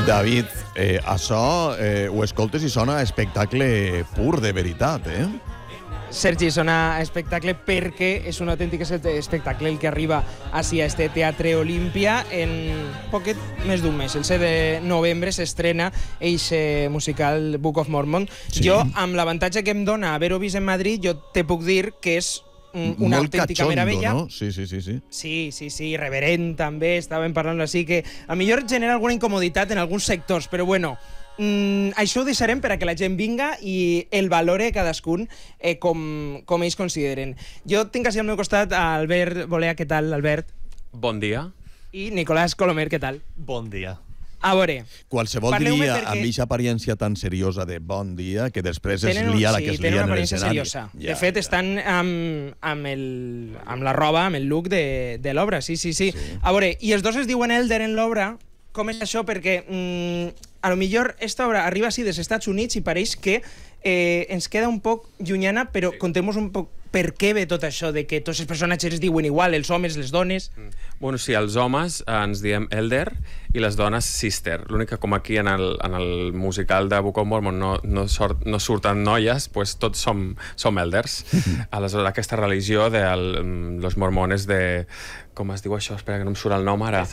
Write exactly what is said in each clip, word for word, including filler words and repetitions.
David, eh, això eh, ho escoltes i sona a espectacle pur de veritat, eh? Sergi, sona espectacle perquè és un autèntic espectacle el que arriba així a este Teatre Olímpia en poquet més d'un mes. El set de novembre s'estrena eixe musical Book of Mormon. Sí. Jo, amb l'avantatge que em dona haver-ho vist en Madrid, jo te puc dir que és una molt autèntica cachondo, meravella. No? Sí, sí, sí, sí. Sí, sí, sí, irreverent també, estàvem parlant així que a millor genera alguna incomoditat en alguns sectors, però bueno, mm, això ho deixarem per a que la gent vinga i el valore cadascun eh, com, com ells consideren. Jo tinc així al meu costat a Albert Bolea, què tal, Albert? Bon dia. I Nicolás Colomer, què tal? Bon dia. A veure, qualsevol diria perquè... amb aquesta apariència tan seriosa de bon dia que després es lia la que es lia en l'escenari. Ja, de fet, ja. Estan amb, amb, el, amb la roba, amb el look de, de l'obra, sí, sí, sí, sí. A veure, i els dos es diuen Elder en l'obra. Com és això? Perquè mm, a lo millor esta obra arriba així dels Estats Units i pareix que eh, ens queda un poc llunyana, però sí. Contem-nos un poc per què ve tot això de que tots els personatges es diuen igual, els homes, les dones? Mm. Bueno, sí, els homes eh, ens diem Elder i les dones Sister. L'únic que com aquí en el, en el musical de Book of Mormon no, no, sort, no surten noies, pues tots som, som Elders. Aleshores, aquesta religió de el, los mormones de... Com es diu això? Espera, que no em surt el nom ara.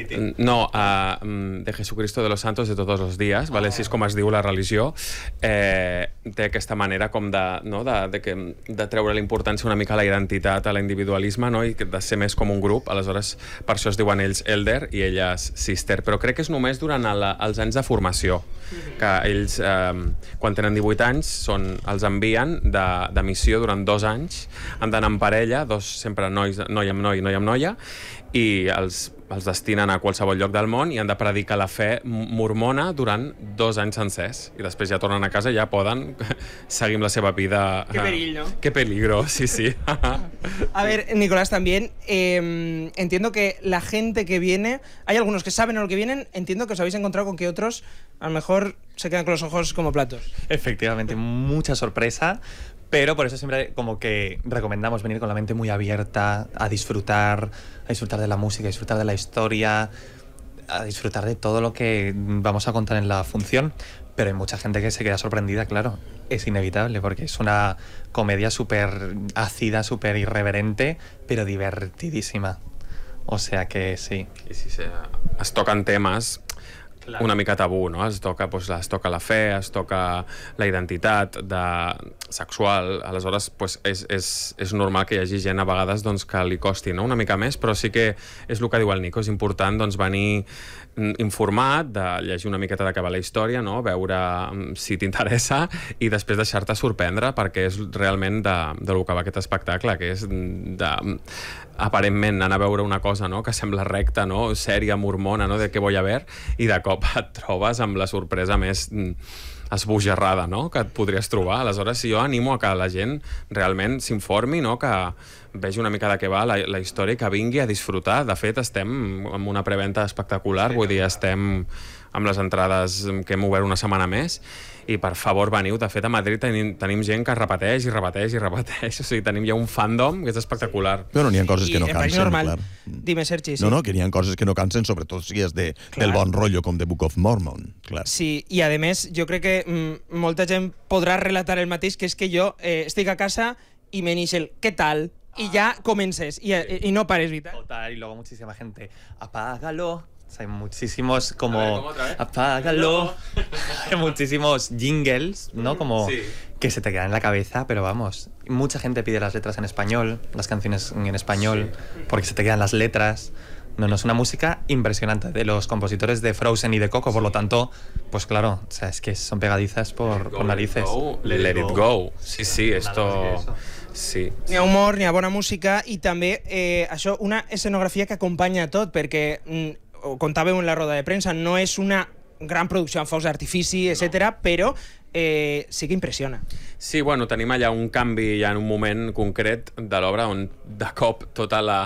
No, uh, de Jesucristo de los Santos de todos los días, oh. Vale? Així és com es diu la religió. Eh, té aquesta manera com de, no? de, de, que, de treure la importància una mica a la identitat, a l'individualisme, no? I de ser més com un grup. Aleshores, per això es diuen ells Elder i elles Sister. Però crec que és només durant el, els anys de formació, que ells, eh, quan tenen divuit anys, són, els envien de, de missió durant dos anys, han d'anar en parella, dos, sempre nois, noi amb noi, noi amb noia, i els, els destinen a qualsevol lloc del món i han de predicar la fe mormona durant dos anys sencers. I després ja tornen a casa i ja poden seguir amb la seva vida. Qué perill, ¿no? Qué peligro, sí, sí. A ver, Nicolás, también eh, entiendo que la gente que viene, hay algunos que saben a lo que vienen, entiendo que os habéis encontrado con que otros a lo mejor se quedan con los ojos como platos. Efectivamente, mucha sorpresa. Pero por eso siempre como que recomendamos venir con la mente muy abierta, a disfrutar, a disfrutar de la música, a disfrutar de la historia, a disfrutar de todo lo que vamos a contar en la función. Pero hay mucha gente que se queda sorprendida, claro. Es inevitable porque es una comedia súper ácida, súper irreverente, pero divertidísima. O sea que sí. I sí, sí, es toquen temes una mica tabú, no? Es toca, pues, es toca la fe, es toca la identitat de... sexual, aleshores pues, és, és, és normal que hi hagi gent a vegades doncs, que li costi, no? Una mica més, però sí que és el que diu el Nico, és important doncs, venir informat, de llegir una miqueta de què va la història, no? Veure si t'interessa i després deixar-te sorprendre, perquè és realment de, de lo que va aquest espectacle, que és de, aparentment anar a veure una cosa, no? Que sembla recta, no? Sèria, mormona, no? De què vull haver, i de cop et trobes amb la sorpresa més esbojarrada, no? Que et podries trobar. Aleshores, jo animo a que la gent realment s'informi, no? Que vegi una mica de què va la, la història i que vingui a disfrutar. De fet, estem amb una preventa espectacular, vull dir, estem amb les entrades que hem obert una setmana més, i per favor veniu. De fet, a Madrid tenim, tenim gent que repeteix i repeteix i repeteix, o sigui, tenim ja un fandom que és espectacular. Però n'hi ha coses I, que no cansen, clar. Dime, Sergi, sí. No, no, que n'hi ha coses que no cansen, sobretot si és de, del bon rotllo, com de Book of Mormon, clar. Sí, i a més, jo crec que mm, molta gent podrà relatar el mateix, que és que jo eh, estic a casa i me neix el «què tal?» y ya comences, y, sí. y no pares, Vital. Total, y luego muchísima gente, apágalo. O sea, hay muchísimos como ver, apágalo. Hay muchísimos jingles, ¿no? Como sí. Que se te quedan en la cabeza, pero vamos, mucha gente pide las letras en español, las canciones en español, sí. Porque se te quedan las letras. No, no, es una música impresionante de los compositores de Frozen y de Coco, por lo tanto, pues claro, o sea, es que son pegadizas por, por narices. Let, let it go. Sí, sí, esto... Sí. N'hi ha humor, n'hi ha bona música i també eh, això, una escenografia que acompanya tot, perquè mm, ho contàveu en la roda de premsa, no és una gran producció amb focs d'artifici, etcètera, no. Però eh, sí que impressiona. Sí, bueno, tenim allà un canvi ja en un moment concret de l'obra on de cop tota la...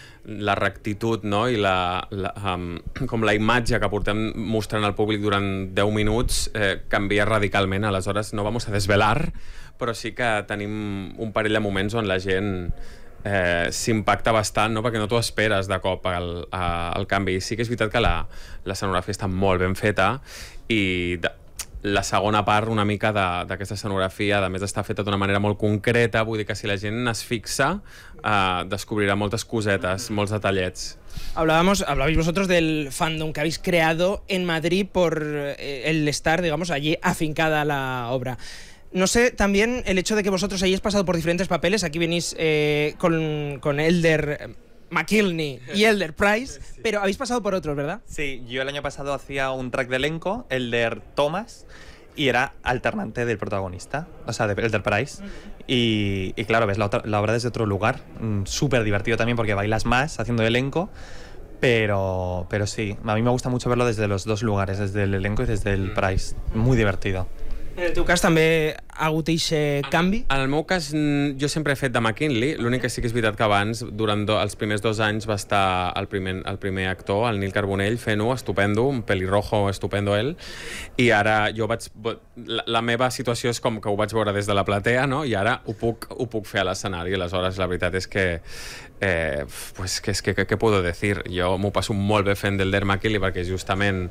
la rectitud, no? I la, la, um, com la imatge que portem mostrant al públic durant deu minuts eh, canvia radicalment. Aleshores no vamos a desvelar, però sí que tenim un parell de moments on la gent eh, s'impacta bastant, no? Perquè no t'ho esperes de cop el, el canvi. Sí que és veritat que la, l'escenografia està molt ben feta i de, la segona part una mica d'aquesta escenografia, a més està feta d'una manera molt concreta, vull dir que si la gent es fixa eh, descobrirà moltes cosetes, molts detallets. Hablábamos, hablabais vosotros del fandom que habéis creado en Madrid por eh, el estar, digamos, allí afincada la obra. No sé, también el hecho de que vosotros hayáis pasado por diferentes papeles, aquí venís eh, con, con Elder McKilney y Elder Price, sí. Pero habéis pasado por otros, ¿verdad? Sí, yo el año pasado hacía un track de elenco, Elder Thomas, y era alternante del protagonista, o sea, de Elder Price. Uh-huh. y, y claro, ves la, otra, la obra desde otro lugar, mm, súper divertido también porque bailas más haciendo elenco, pero, pero sí, a mí me gusta mucho verlo desde los dos lugares, desde el elenco y desde el Price, muy divertido. En el teu cas també ha hagut aquest canvi? En el meu cas, jo sempre he fet de McKinley, l'únic que sí que és veritat que abans, durant do, els primers dos anys, va estar el primer, el primer actor, el Nil Carbonell, fent-ho, estupendo, un pelirrojo estupendo ell, i ara jo vaig... La, la meva situació és com que ho vaig veure des de la platea, no? I ara ho puc, ho puc fer a l'escenari, aleshores la veritat és que... Eh, pues, que, que, que, que puedo decir? Jo m'ho passo molt bé fent del Der McKinley perquè justament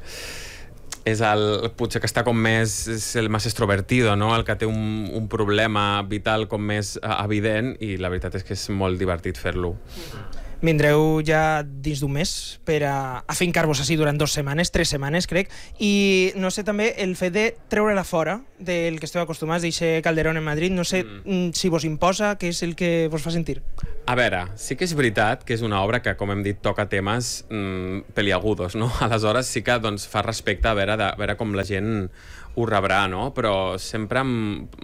és el, potser que està com més, és el més extrovertido, no? El que té un, un problema vital com més evident i la veritat és que és molt divertit fer-lo. Vindreu ja dins d'un mes per a afincar-vos així durant dues setmanes, tres setmanes, crec, i no sé també el fet de treure-la fora del que esteu acostumats, d'eixe Calderón en Madrid, no sé mm. si vos imposa, què és el que vos fa sentir? A veure, sí que és veritat que és una obra que, com hem dit, toca temes mm, peliagudos, no? Aleshores sí que doncs, fa respecte a veure, de, a veure com la gent ho rebrà, no? Però sempre amb,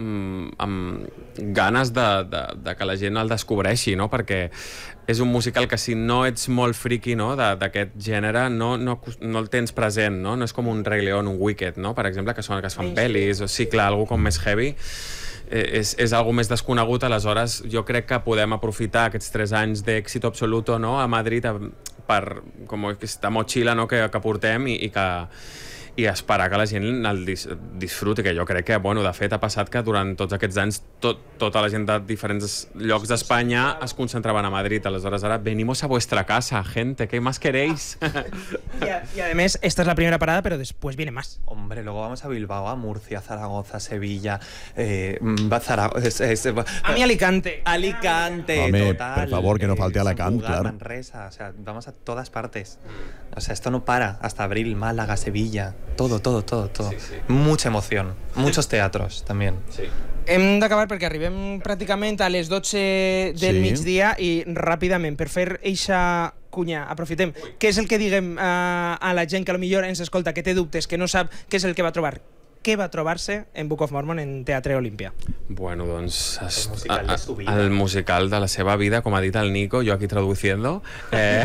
amb ganes de, de, de que la gent el descobreixi, no? Perquè és un musical que si no ets molt friki, no? d'aquest gènere, no, no, no el tens present, no? No és com un Rei León, un Wicked, no? Per exemple, que, són, que es fan pel·lis, o sí, clar, algú com més heavy, és, és algo més desconegut, aleshores jo crec que podem aprofitar aquests tres anys d'èxit absoluto, no? A Madrid per com aquesta motxilla, no? que, que portem i, i que i esperar que la gent el dis disfruti, que jo crec que, bueno, de fet ha passat que durant tots aquests anys tot, tota la gent de diferents llocs d'Espanya es concentraven a Madrid, aleshores ara venimos a vuestra casa, gente, ¿qué más queréis? y, a, y además esta es la primera parada, pero después viene más. Hombre, luego vamos a Bilbao, a Murcia, Zaragoza, Sevilla, eh, Zaragoza, es, es, a mí Alicante. Alicante, Home, total. por favor, que no falte eh, Alacant, claro. Manresa, o sea, vamos a todas partes. O sea, esto no para hasta abril, Málaga, Sevilla, todo, todo, todo, todo. Sí, sí. Mucha emoción, muchos teatros también. Sí. Hem d'acabar perquè arribem pràcticament a les dotze del sí. migdia i ràpidament, per fer eixa cunya, aprofitem. Ui. Què és el que diguem a, a la gent que potser ens escolta, que té dubtes, que no sap què és el que va trobar? Què va trobar-se en Book of Mormon en Teatre Olimpia? Bueno, doncs... Es, el, musical de su vida. El musical de la seva vida, com ha dit el Nico, jo aquí traduciendo. Eh,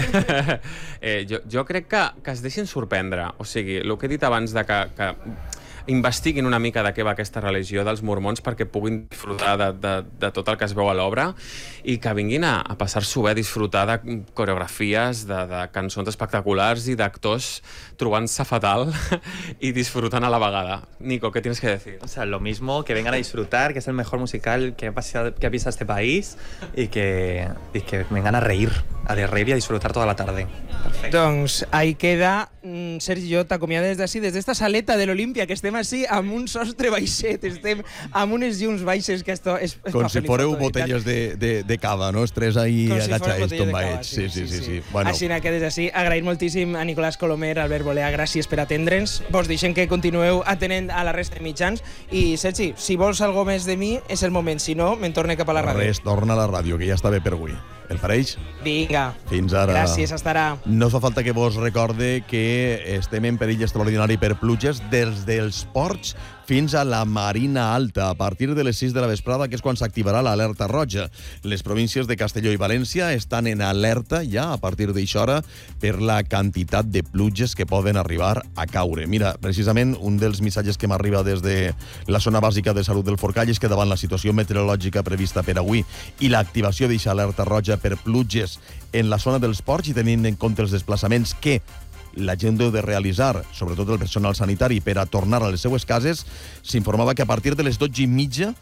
eh, jo, jo crec que, que es deixin sorprendre. O sigui, el que he dit abans de que... que investiguin una mica de què va aquesta religió dels mormons perquè puguin disfrutar de, de, de tot el que es veu a l'obra i que vinguin a, a passar-s'ho bé, a disfrutar de coreografies, de, de cançons espectaculars i d'actors trobant-se fatal y disfrutan a la vegada. Nico, ¿qué tienes que decir? O sea, lo mismo, que vengan a disfrutar, que es el mejor musical que ha pasado, que ha pisado este país y que, y que vengan a reír, a de reír y a disfrutar toda la tarde. Perfecte. Doncs ahí queda, Sergi, jo t'acomiado des d'ací, des d'esta saleta de l'Olimpia, que estem així amb un sostre baixet, estem amb unes llums baixes, que esto és... Com si fóreu botelles de, de, de cava, no? Els tres ahí agachats, si tombaets. Sí, sí, sí. sí, sí. Bueno. Així que des d'ací, agrair moltíssim a Nicolás Colomer, Albert Bolea, gràcies per atendre'ns. Vos deixem que continueu atenent a la resta de mitjans. I, Sergi, si vols algo més de mi, és el moment. Si no, me'n torne cap a la ràdio. Res, torna a la ràdio, que ja està bé per avui. El pareix? Vinga. Fins ara. Gràcies, hasta ara. No fa falta que vos recorde que estem en perill extraordinari per pluges des dels ports fins a la Marina Alta, a partir de les sis de la vesprada, que és quan s'activarà l'alerta roja. Les províncies de Castelló i València estan en alerta ja a partir d'eixa hora per la quantitat de pluges que poden arribar a caure. Mira, precisament un dels missatges que m'arriba des de la zona bàsica de salut del Forcall és que davant la situació meteorològica prevista per avui i l'activació d'eixa alerta roja per pluges en la zona dels ports i tenint en compte els desplaçaments que la gent deu de realitzar, sobretot el personal sanitari, per a tornar a les seues cases, s'informava que a partir de les dotze i mitja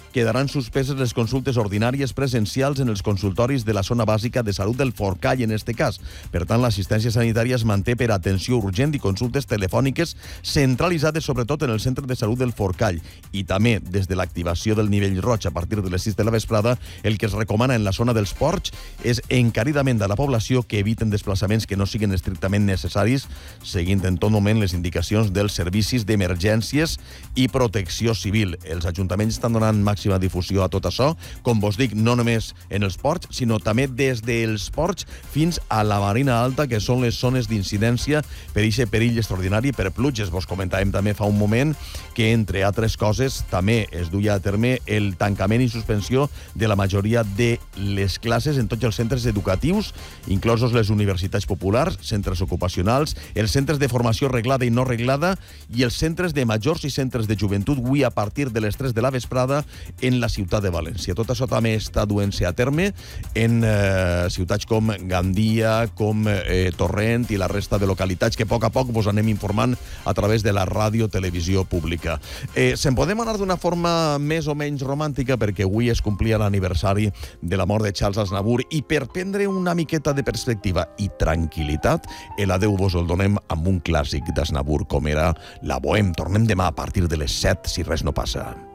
quedaran suspeses les consultes ordinàries presencials en els consultoris de la zona bàsica de salut del Forcall, en este cas. Per tant, l'assistència sanitària es manté per atenció urgent i consultes telefòniques centralitzades sobretot en el centre de salut del Forcall. I també, des de l'activació del nivell roig a partir de les sis de la vesprada, el que es recomana en la zona dels ports és encaridament a la població que eviten desplaçaments que no siguin estrictament necessaris, seguint en tot moment les indicacions dels servicis d'emergències i protecció civil. Els ajuntaments estan donant màxima difusió a tot això, com vos dic, no només en els ports, sinó també des dels ports fins a la Marina Alta, que són les zones d'incidència per aquest perill extraordinari per pluges. Vos comentàvem també fa un moment que, entre altres coses, també es duia a terme el tancament i suspensió de la majoria de les classes en tots els centres educatius, inclosos les universitats populars, centres ocupacionals, els centres de formació reglada i no reglada i els centres de majors i centres de joventut, avui a partir de les tres de la vesprada en la ciutat de València. Tot això també està duent-se a terme en eh, ciutats com Gandia, com eh, Torrent i la resta de localitats que a poc a poc vos anem informant a través de la ràdio-televisió pública. Eh, se'n podem anar d'una forma més o menys romàntica perquè avui es complia l'aniversari de la mort de Charles Aznavour i per prendre una miqueta de perspectiva i tranquil·litat, el adeu vos el donem amb un clàssic d'Aznavour com era La Bohème. Tornem demà a partir de les set, si res no passa.